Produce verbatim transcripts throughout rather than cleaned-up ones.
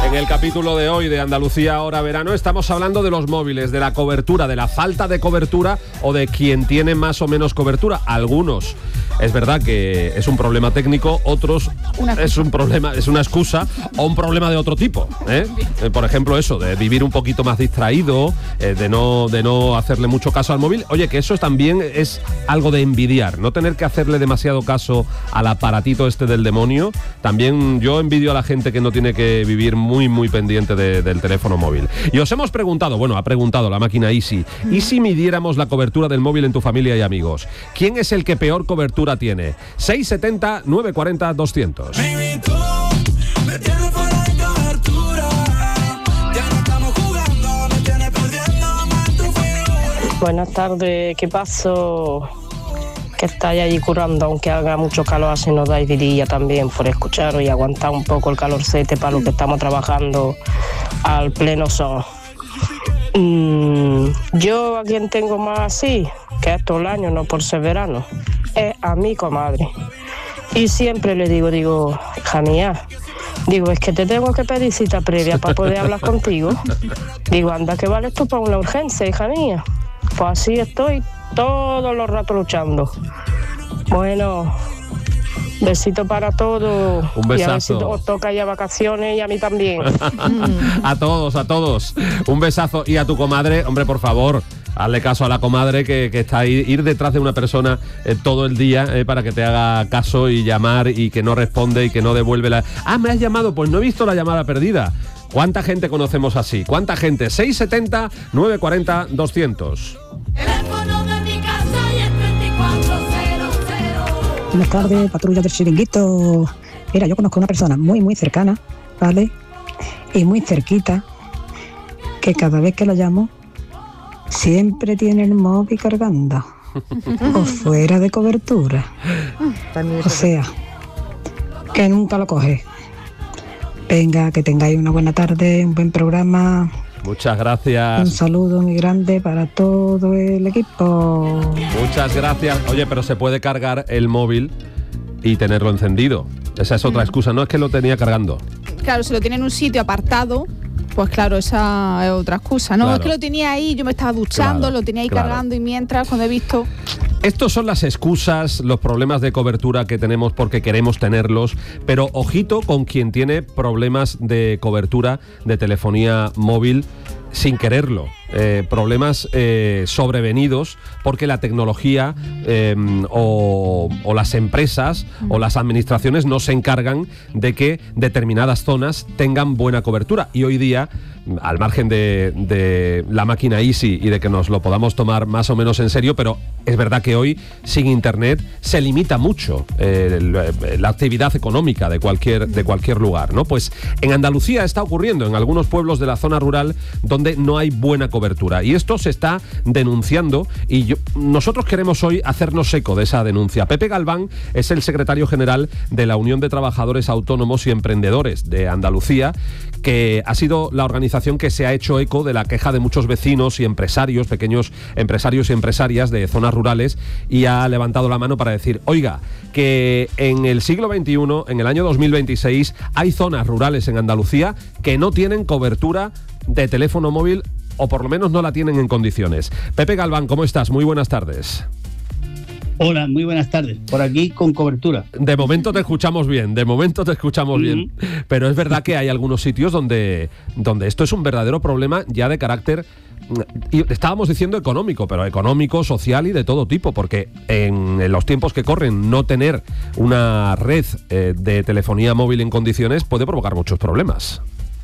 En el capítulo de hoy de Andalucía Ahora Verano estamos hablando de los móviles, de la cobertura, de la falta de cobertura o de quien tiene más o menos cobertura. Algunos es verdad que es un problema técnico, otros es un problema, es una excusa o un problema de otro tipo, ¿eh? Eh, por ejemplo, eso, de vivir un poquito más distraído, eh, de no, de no hacerle mucho caso al móvil. Oye, que eso también es algo de envidiar, no tener que hacerle demasiado caso al aparatito este del demonio. También yo envidio a la gente que no tiene que vivir muy, muy pendiente de, del teléfono móvil. Y os hemos preguntado, bueno, ha preguntado la máquina Easy, ¿y si midiéramos la cobertura del móvil en tu familia y amigos? ¿Quién es el que peor cobertura tiene? seis setenta, nueve cuarenta, doscientos. Buenas tardes, ¿qué pasó? Que estáis allí currando, aunque haga mucho calor, así nos dais vidilla también por escucharos y aguantar un poco el calorcete para lo que estamos trabajando al pleno sol. Mm, yo a quien tengo más así, que es todo el año, no por ser verano, es a mi comadre. Y siempre le digo, digo, hija mía, digo, es que te tengo que pedir cita previa para poder hablar contigo. Digo, anda, que vale esto para una urgencia, hija mía. Pues así estoy todos los ratos luchando. Bueno, besito para todos. Un besazo. Y a ver si os toca ya vacaciones y a mí también. A todos, a todos. Un besazo. Y a tu comadre, hombre, por favor, hazle caso a la comadre que, que está ahí, ir detrás de una persona eh, todo el día eh, para que te haga caso y llamar y que no responde y que no devuelve la... Ah, ¿me has llamado? Pues no he visto la llamada perdida. ¿Cuánta gente conocemos así? ¿Cuánta gente? seis setenta, nueve cuarenta, doscientos. Buenas tardes, patrulla del Chiringuito. Mira, yo conozco a una persona muy, muy cercana, ¿vale? Y muy cerquita, que cada vez que la llamo, siempre tiene el móvil cargando. O fuera de cobertura. O sea, que nunca lo coge. Venga, que tengáis una buena tarde, un buen programa. Muchas gracias. Un saludo muy grande para todo el equipo. Muchas gracias. Oye, pero se puede cargar el móvil y tenerlo encendido. Esa es otra excusa, no es que lo tenía cargando. Claro, si lo tiene en un sitio apartado, pues claro, esa es otra excusa. No, claro. Es que lo tenía ahí, yo me estaba duchando, claro, lo tenía ahí claro. cargando y mientras, cuando he visto... Estos son las excusas, los problemas de cobertura que tenemos porque queremos tenerlos, pero ojito con quien tiene problemas de cobertura de telefonía móvil sin quererlo. Eh, problemas eh, sobrevenidos porque la tecnología eh, o, o las empresas o las administraciones no se encargan de que determinadas zonas tengan buena cobertura. Y hoy día, al margen de, de la máquina Easy y de que nos lo podamos tomar más o menos en serio, pero es verdad que hoy sin internet se limita mucho eh, la actividad económica de cualquier, de cualquier lugar, ¿no? Pues en Andalucía está ocurriendo en algunos pueblos de la zona rural donde no hay buena cobertura. Cobertura. Y esto se está denunciando y yo, nosotros queremos hoy hacernos eco de esa denuncia. Pepe Galván es el secretario general de la Unión de Trabajadores Autónomos y Emprendedores de Andalucía, que ha sido la organización que se ha hecho eco de la queja de muchos vecinos y empresarios, pequeños empresarios y empresarias de zonas rurales, y ha levantado la mano para decir, oiga, que en el siglo veintiuno, en el año dos mil veintiséis, hay zonas rurales en Andalucía que no tienen cobertura de teléfono móvil, o por lo menos no la tienen en condiciones. Pepe Galván, ¿cómo estás? Muy buenas tardes. Hola, muy buenas tardes. Por aquí con cobertura. De momento te escuchamos bien, de momento te escuchamos uh-huh. bien. Pero es verdad que hay algunos sitios donde, donde esto es un verdadero problema ya de carácter, y estábamos diciendo económico, pero económico, social y de todo tipo, porque en, en los tiempos que corren no tener una red eh, de telefonía móvil en condiciones puede provocar muchos problemas.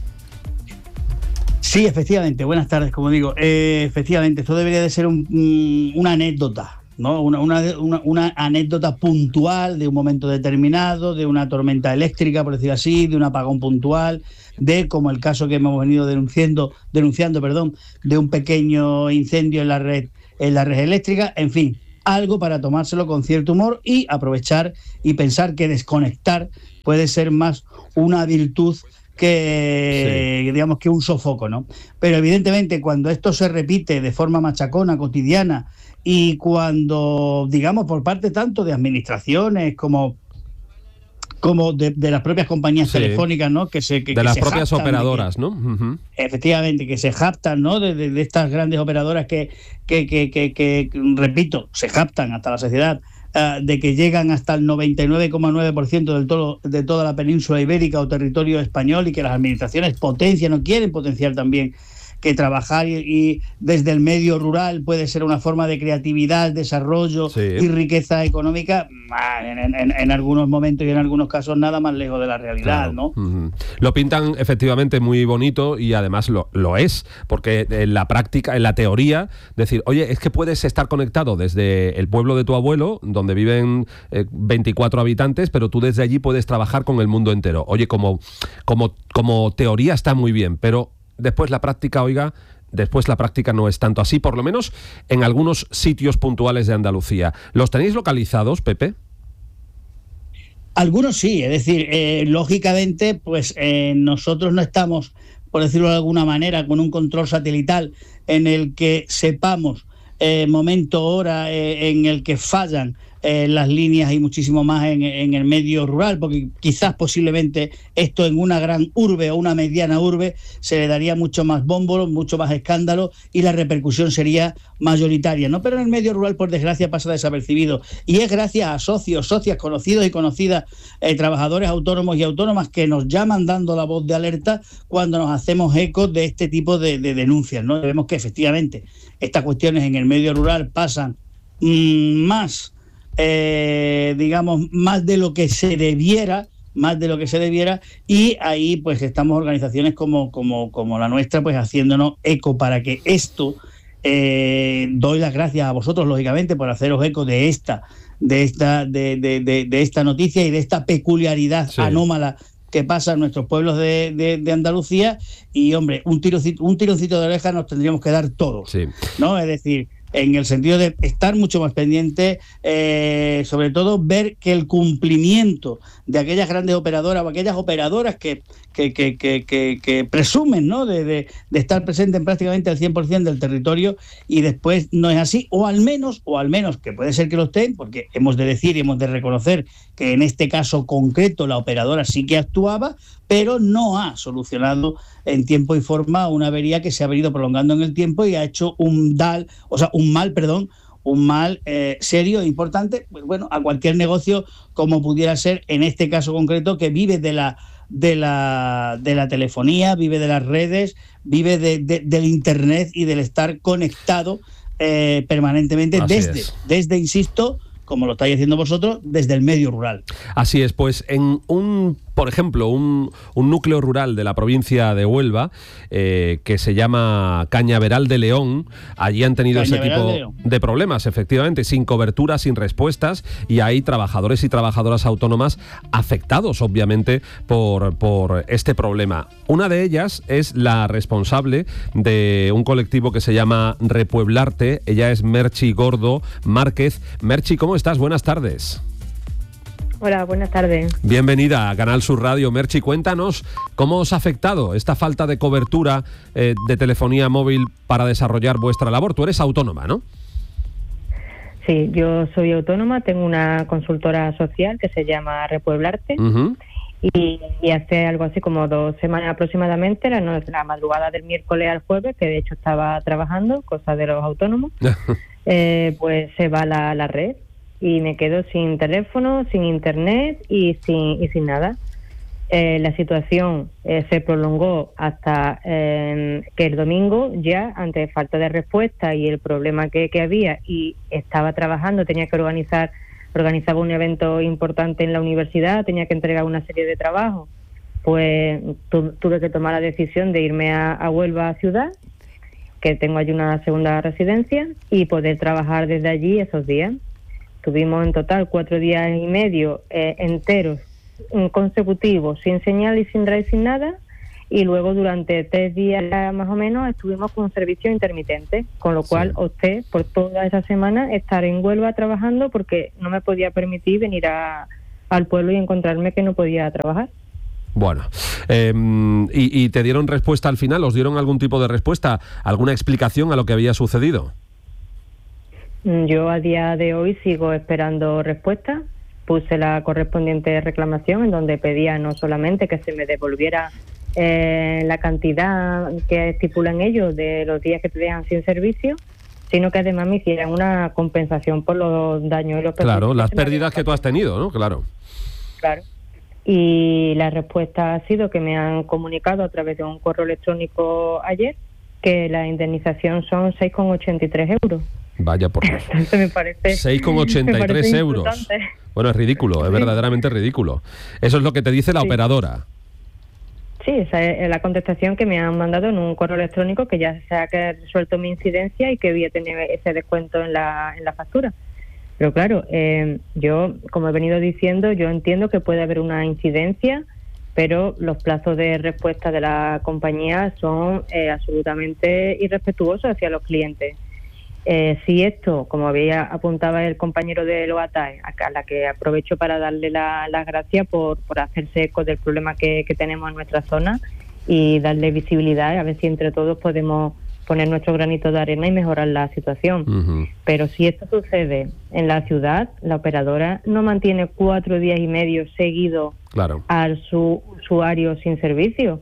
Sí, efectivamente, buenas tardes, como digo, eh, efectivamente, esto debería de ser un, un, una anécdota, ¿no? Una, una, una, una anécdota puntual de un momento determinado, de una tormenta eléctrica, por decir así, de un apagón puntual, de, como el caso que hemos venido denunciando, denunciando, perdón, de un pequeño incendio en la red, en la red eléctrica, en fin, algo para tomárselo con cierto humor y aprovechar y pensar que desconectar puede ser más una virtud que, sí. digamos, que un sofoco, ¿no? Pero evidentemente cuando esto se repite de forma machacona, cotidiana, y cuando, digamos, por parte tanto de administraciones como como de, de las propias compañías sí. telefónicas, ¿no? Que se, que, de que las se propias operadoras, que, ¿no? Uh-huh. Efectivamente, que se jactan, ¿no? De, de, de estas grandes operadoras que, que, que, que, que, repito, se jactan hasta la saciedad, uh, de que llegan hasta el noventa y nueve coma nueve por ciento del todo, de toda la península ibérica o territorio español, y que las administraciones potencian o quieren potenciar también que trabajar y, y desde el medio rural puede ser una forma de creatividad, desarrollo sí. y riqueza económica, en, en, en algunos momentos y en algunos casos nada más lejos de la realidad, claro. ¿no? Uh-huh. Lo pintan efectivamente muy bonito y además lo, lo es, porque en la práctica, en la teoría, decir, oye, es que puedes estar conectado desde el pueblo de tu abuelo, donde viven eh, veinticuatro habitantes, pero tú desde allí puedes trabajar con el mundo entero. Oye, como, como, como teoría está muy bien, pero después la práctica, oiga, después la práctica no es tanto así, por lo menos en algunos sitios puntuales de Andalucía. ¿Los tenéis localizados, Pepe? Algunos sí, es decir, eh, lógicamente, pues eh, nosotros no estamos, por decirlo de alguna manera, con un control satelital en el que sepamos eh, momento, hora eh, en el que fallan Eh, las líneas y muchísimo más en, en el medio rural, porque quizás posiblemente esto en una gran urbe o una mediana urbe se le daría mucho más bombo, mucho más escándalo y la repercusión sería mayoritaria, ¿no? Pero en el medio rural, por desgracia, pasa desapercibido, y es gracias a socios, socias, conocidos y conocidas, eh, trabajadores autónomos y autónomas que nos llaman dando la voz de alerta cuando nos hacemos eco de este tipo de, de denuncias, ¿no? Vemos que efectivamente estas cuestiones en el medio rural pasan mmm, más Eh, digamos, más de lo que se debiera, más de lo que se debiera, y ahí pues estamos organizaciones como, como, como la nuestra, pues haciéndonos eco para que esto, eh, doy las gracias a vosotros, lógicamente, por haceros eco de esta, de esta, de, de, de, de esta noticia y de esta peculiaridad sí. anómala que pasa en nuestros pueblos de, de, de Andalucía, y hombre, un tironcito, un tironcito de oreja nos tendríamos que dar todos, sí. ¿no? Es decir, en el sentido de estar mucho más pendiente, eh, sobre todo ver que el cumplimiento de aquellas grandes operadoras o aquellas operadoras que, que, que, que, que, que presumen, ¿no? de, de, de estar presentes en prácticamente el cien por ciento del territorio, y después no es así, o al menos, o al menos que puede ser que lo estén, porque hemos de decir y hemos de reconocer que en este caso concreto la operadora sí que actuaba, pero no ha solucionado en tiempo y forma una avería que se ha venido prolongando en el tiempo y ha hecho un dal, o sea, un mal, perdón, un mal eh, serio e importante, pues bueno, a cualquier negocio como pudiera ser en este caso concreto, que vive de la de la de la telefonía, vive de las redes, vive de, de, del internet y del estar conectado eh, permanentemente Así desde, es. desde, insisto, como lo estáis haciendo vosotros, desde el medio rural. Así es, pues en un, por ejemplo, un, un núcleo rural de la provincia de Huelva, eh, que se llama Cañaveral de León, allí han tenido Cañaveral ese tipo de, de problemas, efectivamente, sin cobertura, sin respuestas, y hay trabajadores y trabajadoras autónomas afectados, obviamente, por, por este problema. Una de ellas es la responsable de un colectivo que se llama Repueblarte, ella es Merchi Gordo Márquez. Merchi, ¿cómo estás? Buenas tardes. Hola, buenas tardes. Bienvenida a Canal Sur Radio. Merchi, cuéntanos cómo os ha afectado esta falta de cobertura eh, de telefonía móvil para desarrollar vuestra labor. Tú eres autónoma, ¿no? Sí, yo soy autónoma, tengo una consultora social que se llama Repueblarte, uh-huh. y, y hace algo así como dos semanas aproximadamente, la, la madrugada del miércoles al jueves, que de hecho estaba trabajando, cosa de los autónomos, eh, pues se va la, la red. Y me quedo sin teléfono, sin internet y sin y sin nada. Eh, la situación eh, se prolongó hasta eh, que el domingo, ya ante falta de respuesta y el problema que, que había, y estaba trabajando, tenía que organizar, organizaba un evento importante en la universidad, tenía que entregar una serie de trabajos, pues tu, tuve que tomar la decisión de irme a, a Huelva ciudad, que tengo allí una segunda residencia, y poder trabajar desde allí esos días. Tuvimos en total cuatro días y medio eh, enteros consecutivos, sin señal y sin red, sin nada, y luego durante tres días más o menos estuvimos con un servicio intermitente, con lo cual sí. opté por toda esa semana estar en Huelva trabajando, porque no me podía permitir venir a, al pueblo y encontrarme que no podía trabajar. Bueno, eh, y, ¿y te dieron respuesta al final? ¿Os dieron algún tipo de respuesta, alguna explicación a lo que había sucedido? Yo a día de hoy sigo esperando respuesta. puse la correspondiente reclamación en donde pedía no solamente que se me devolviera eh, la cantidad que estipulan ellos de los días que te dejan sin servicio, sino que además me hicieran una compensación por los daños y los perjuicios. Claro, las pérdidas que tú has tenido, ¿no? Claro. Claro. Y la respuesta ha sido que me han comunicado a través de un correo electrónico ayer que la indemnización son seis con ochenta y tres euros. Vaya por Dios. Entonces me parece seis con ochenta y tres euros. Bueno, es ridículo, es sí. verdaderamente ridículo. Eso es lo que te dice la sí. operadora. Sí, esa es la contestación que me han mandado en un correo electrónico, que ya se ha resuelto mi incidencia y que voy a tener ese descuento en la, en la factura. Pero claro, eh, yo, como he venido diciendo, yo entiendo que puede haber una incidencia, pero los plazos de respuesta de la compañía son eh, absolutamente irrespetuosos hacia los clientes. Eh, si esto, como había apuntaba el compañero de Loatae, a la que aprovecho para darle las la gracias por, por hacerse eco del problema que, que tenemos en nuestra zona y darle visibilidad, a ver si entre todos podemos poner nuestro granito de arena y mejorar la situación. Uh-huh. Pero si esto sucede en la ciudad, la operadora no mantiene cuatro días y medio seguidos claro. al su usuario sin servicio,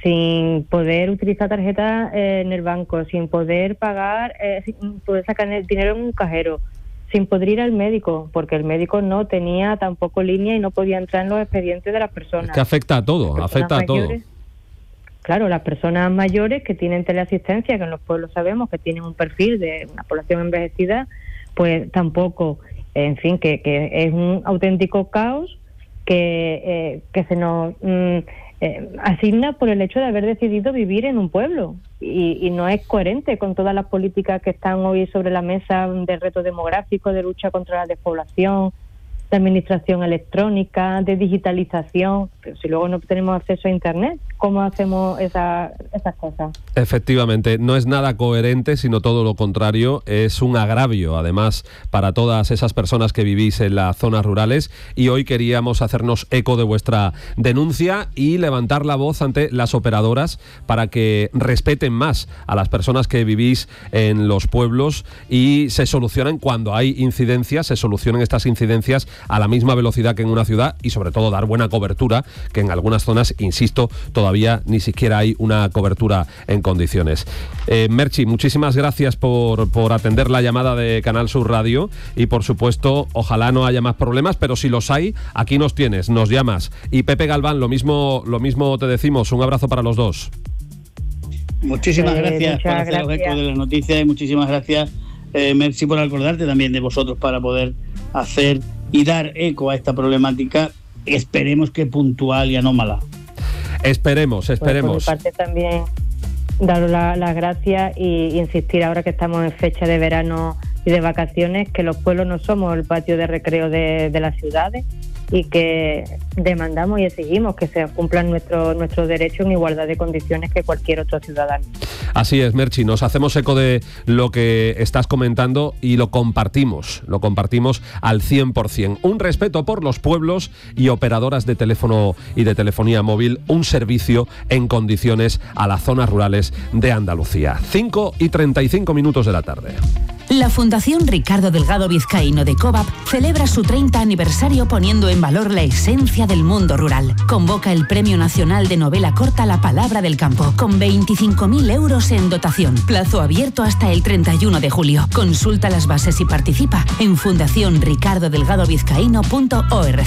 sin poder utilizar tarjeta eh, en el banco, sin poder pagar, eh, sin poder sacar el dinero en un cajero, sin poder ir al médico, porque el médico no tenía tampoco línea y no podía entrar en los expedientes de las personas. Es que afecta a todo, afecta a todo. Claro, las personas mayores que tienen teleasistencia, que en los pueblos sabemos que tienen un perfil de una población envejecida, pues tampoco, en fin, que, que es un auténtico caos que, eh, que se nos mm, eh, asigna por el hecho de haber decidido vivir en un pueblo y, y no es coherente con todas las políticas que están hoy sobre la mesa de reto demográfico, de lucha contra la despoblación, de administración electrónica, de digitalización. Pero si luego no tenemos acceso a Internet, ¿cómo hacemos esa, esas cosas? Efectivamente, no es nada coherente, sino todo lo contrario. Es un agravio, además, para todas esas personas que vivís en las zonas rurales, y hoy queríamos hacernos eco de vuestra denuncia y levantar la voz ante las operadoras para que respeten más a las personas que vivís en los pueblos y se solucionen cuando hay incidencias, se solucionen estas incidencias a la misma velocidad que en una ciudad y sobre todo dar buena cobertura, que en algunas zonas, insisto, todavía ni siquiera hay una cobertura en condiciones. Eh, Merchi, muchísimas gracias por, por atender la llamada de Canal Sur Radio y por supuesto, ojalá no haya más problemas, pero si los hay, aquí nos tienes, nos llamas. Y Pepe Galván, lo mismo, lo mismo te decimos, un abrazo para los dos. Muchísimas eh, gracias por hacer el eco de la noticia y muchísimas gracias, eh, Merchi, por acordarte también de vosotros para poder hacer y dar eco a esta problemática, esperemos que puntual y anómala. Esperemos, esperemos. Pues por mi parte también daros las la gracias y insistir ahora que estamos en fecha de verano y de vacaciones, que los pueblos no somos el patio de recreo de, de las ciudades y que demandamos y exigimos que se cumplan nuestros nuestros derechos en igualdad de condiciones que cualquier otro ciudadano. Así es, Merchi, nos hacemos eco de lo que estás comentando y lo compartimos, lo compartimos al cien por ciento. Un respeto por los pueblos y operadoras de teléfono y de telefonía móvil, un servicio en condiciones a las zonas rurales de Andalucía. cinco y treinta y cinco minutos de la tarde. La Fundación Ricardo Delgado Vizcaíno de COVAP celebra su treinta aniversario poniendo en valor la esencia del mundo rural. Convoca el Premio Nacional de Novela Corta La Palabra del Campo, con veinticinco mil euros en dotación. Plazo abierto hasta el treinta y uno de julio. Consulta las bases y participa en fundación ricardo delgado vizcaíno punto org.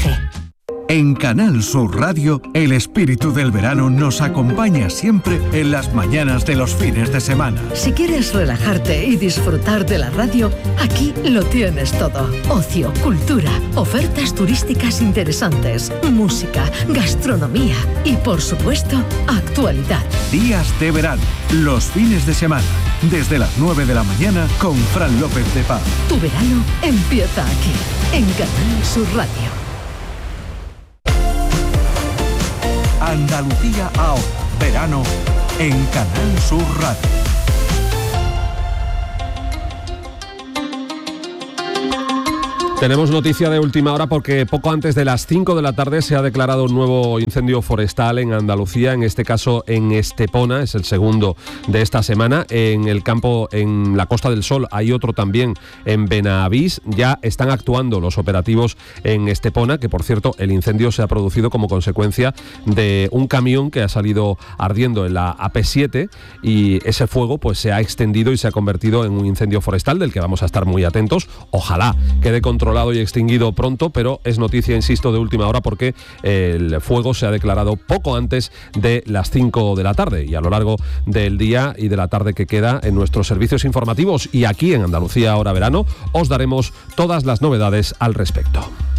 En Canal Sur Radio, el espíritu del verano nos acompaña siempre en las mañanas de los fines de semana. Si quieres relajarte y disfrutar de la radio, aquí lo tienes todo. Ocio, cultura, ofertas turísticas interesantes, música, gastronomía y, por supuesto, actualidad. Días de verano, los fines de semana, desde las nueve de la mañana con Fran López de Paz. Tu verano empieza aquí, en Canal Sur Radio. Andalucía ahora, verano, en Canal Sur Radio. Tenemos noticia de última hora porque poco antes de las cinco de la tarde se ha declarado un nuevo incendio forestal en Andalucía, en este caso en Estepona, es el segundo de esta semana. En el campo, en la Costa del Sol, hay otro también en Benavís. Ya están actuando los operativos en Estepona, que por cierto el incendio se ha producido como consecuencia de un camión que ha salido ardiendo en la A P siete y ese fuego pues se ha extendido y se ha convertido en un incendio forestal del que vamos a estar muy atentos. Ojalá quede controlado y extinguido pronto, pero es noticia, insisto, de última hora porque el fuego se ha declarado poco antes de las cinco de la tarde y a lo largo del día y de la tarde que queda en nuestros servicios informativos y aquí en Andalucía Ahora Verano os daremos todas las novedades al respecto.